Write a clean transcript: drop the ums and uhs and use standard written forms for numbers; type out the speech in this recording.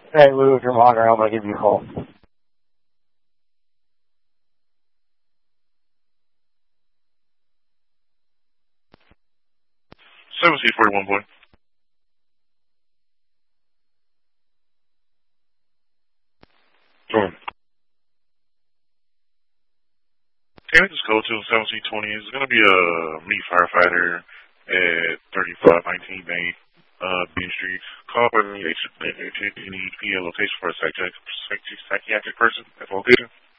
Hey, Lou, if you're monitoring, I'm going to give you a call. 1741, boy. Sure. Can I just go to 1720? It's going to be a meat firefighter at 3519 Main, Bean Street. Call by me, any PA location for a psychiatric person at the location.